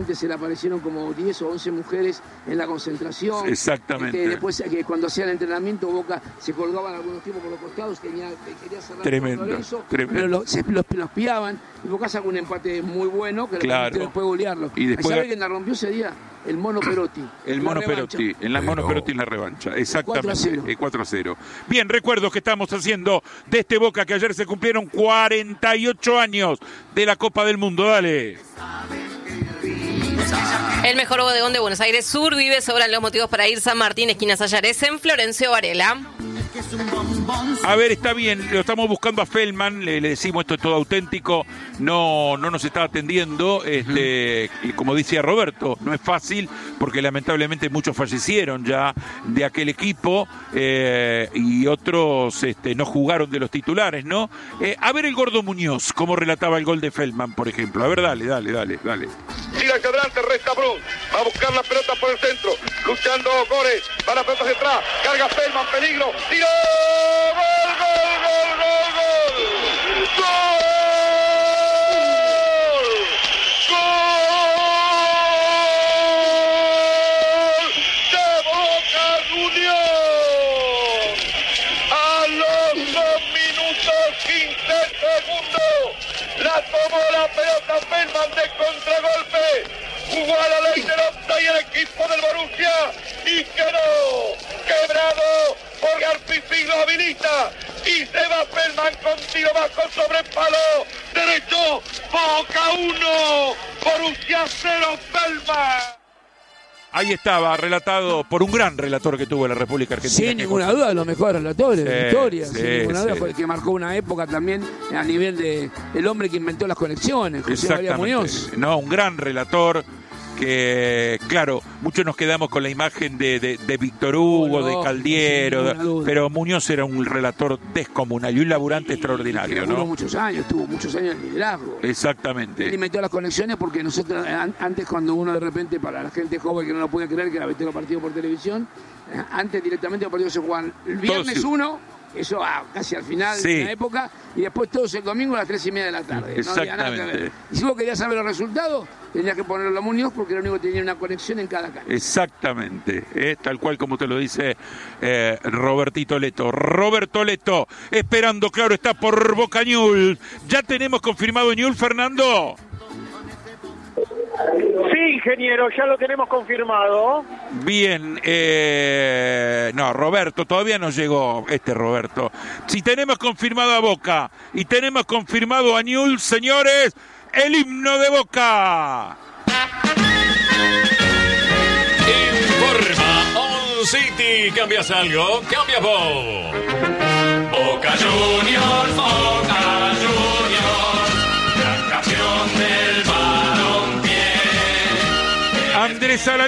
repente se le aparecieron como 10 o 11 mujeres en la concentración. Exactamente. Después, cuando hacía el entrenamiento, Boca se colgaban algunos tipos por los costados, quería cerrar tremendo, con Lorenzo, tremendo. pero los piaban, y Boca sacó un empate muy bueno, que claro. Después golearlo. Y después... ¿Sabe quién la rompió ese día? El Mono Perotti. El Mono Perotti, Mono Perotti en la revancha, exactamente, 4-0. Bien, recuerdo que estamos haciendo de este Boca que ayer se cumplieron 48 años de la Copa del Mundo, dale. El mejor bodegón de Buenos Aires Sur vive, sobran los motivos para ir. San Martín, esquina Sayares, en Florencio Varela. A ver, está bien, lo estamos buscando a Feldman, le decimos esto es todo auténtico, no nos está atendiendo, como decía Roberto, no es fácil porque lamentablemente muchos fallecieron ya de aquel equipo y otros no jugaron de los titulares, ¿no? A ver el Gordo Muñoz, cómo relataba el gol de Feldman, por ejemplo. A ver, dale. Tira hacia adelante, resta Brun, va a buscar la pelota por el centro, luchando Górez, va la pelota hacia atrás, carga Feldman, peligro, tiró, la tomó la pelota Feldman de contragolpe, jugó a la ley del offside y el equipo del Borussia y quedó quebrado porque Arpifi lo habilita y se va Feldman con tiro bajo sobre el palo derecho. Boca 1, Borussia 0, Feldman. Ahí estaba, relatado por un gran relator que tuvo la República Argentina. Sin ninguna duda, de los mejores relatores de la historia. Sí, sin ninguna duda, fue el que marcó una época también a nivel de el hombre que inventó las conexiones, José María Muñoz. No, un gran relator que, claro, muchos nos quedamos con la imagen de Víctor Hugo, de Caldiero, pero Muñoz era un relator descomunal y un laburante extraordinario, ¿no? Tuvo muchos años en liderazgo. Exactamente. Él inventó las conexiones porque nosotros, antes cuando uno de repente, para la gente joven que no lo puede creer, que era ver los partidos por televisión, antes directamente los partidos se jugaban el viernes 1, eso casi al final de la época, y después todos el domingo a las 3:30 de la tarde. Exactamente. No había nada que ver. Y si vos querías saber los resultados, tenías que ponerlo a Muñoz porque era el único que tenía una conexión en cada canal. Exactamente, tal cual como te lo dice Robertito Leto. Roberto Leto, esperando, claro, está por Boca Newell's. ¿Ya tenemos confirmado Newell's, Fernando? Sí, ingeniero, ya lo tenemos confirmado. Bien, no, Roberto, todavía no llegó Roberto. Si tenemos confirmado a Boca y tenemos confirmado a Newell's, señores, el himno de Boca. Informa On City. ¿Cambias algo? Cambia por Boca Juniors, Boca Juniors, la campeón del balompié. Andrés Alalí.